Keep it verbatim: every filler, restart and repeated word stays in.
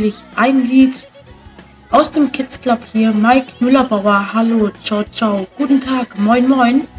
spiele ich ein Lied aus dem Kids Club hier. Mike Müllerbauer, hallo, ciao, ciao, guten Tag, moin, moin.